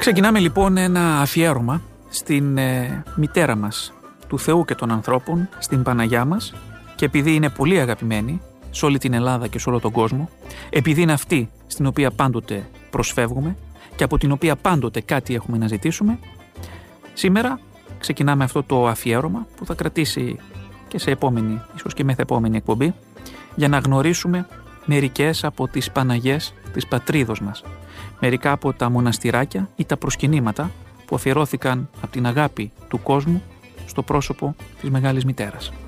Ξεκινάμε λοιπόν ένα αφιέρωμα στην μητέρα μας, του Θεού και των ανθρώπων, στην Παναγιά μας, και επειδή είναι πολύ αγαπημένη σε όλη την Ελλάδα και σε όλο τον κόσμο, επειδή είναι αυτή στην οποία πάντοτε προσφεύγουμε και από την οποία πάντοτε κάτι έχουμε να ζητήσουμε, σήμερα ξεκινάμε αυτό το αφιέρωμα που θα κρατήσει και σε επόμενη, ίσως και μεθεπόμενη εκπομπή, για να γνωρίσουμε μερικές από τις Παναγιές της πατρίδος μας, μερικά από τα μοναστηράκια ή τα προσκυνήματα που αφιερώθηκαν από την αγάπη του κόσμου στο πρόσωπο της Μεγάλης Μητέρας.